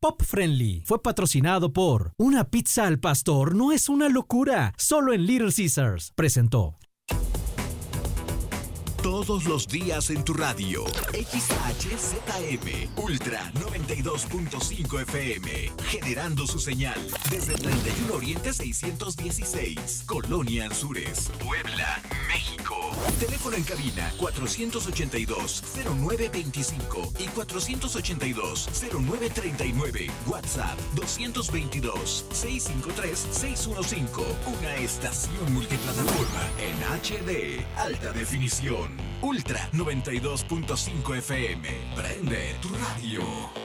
Pop Friendly fue patrocinado por Una pizza al pastor no es una locura, solo en Little Caesars. Presentó. Todos los días en tu radio. XHZM Ultra 92.5 FM. Generando su señal desde 31 Oriente 616. Colonia Anzures, Puebla, México. Teléfono en cabina 482-0925 y 482-0939. WhatsApp 222-653-615. Una estación multiplataforma en HD. Alta definición. Ultra 92.5 FM. Prende tu radio.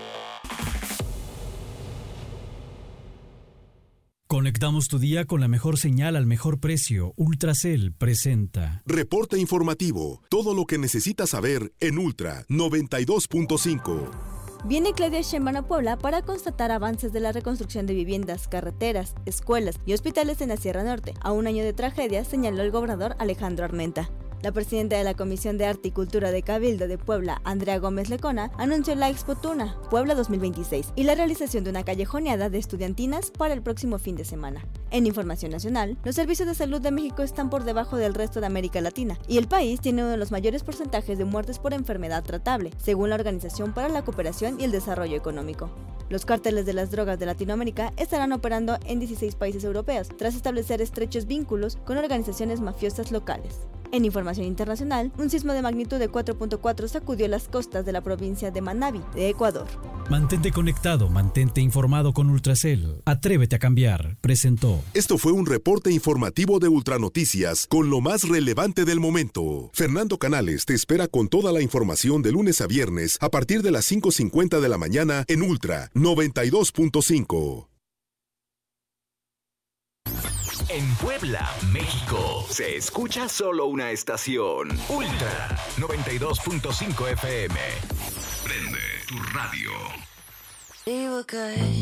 Conectamos tu día con la mejor señal al mejor precio. Ultracel presenta. Reporte informativo. Todo lo que necesitas saber en Ultra 92.5. Viene Claudia Sheinbaum a Puebla para constatar avances de la reconstrucción de viviendas, carreteras, escuelas y hospitales en la Sierra Norte. A un año de tragedia, señaló el gobernador Alejandro Armenta. La presidenta de la Comisión de Arte y Cultura de Cabildo de Puebla, Andrea Gómez Lecona, anunció la Expo Tuna, Puebla 2026, y la realización de una callejoneada de estudiantinas para el próximo fin de semana. En información nacional, los servicios de salud de México están por debajo del resto de América Latina, y el país tiene uno de los mayores porcentajes de muertes por enfermedad tratable, según la Organización para la Cooperación y el Desarrollo Económico. Los cárteles de las drogas de Latinoamérica estarán operando en 16 países europeos, tras establecer estrechos vínculos con organizaciones mafiosas locales. En información internacional, un sismo de magnitud de 4.4 sacudió las costas de la provincia de Manabí, de Ecuador. Mantente conectado, mantente informado con Ultracel. Atrévete a cambiar. Presentó. Esto fue un reporte informativo de Ultranoticias con lo más relevante del momento. Fernando Canales te espera con toda la información de lunes a viernes a partir de las 5:50 de la mañana en Ultra 92.5. En Puebla, México, se escucha solo una estación. Ultra 92.5 FM. Prende tu radio.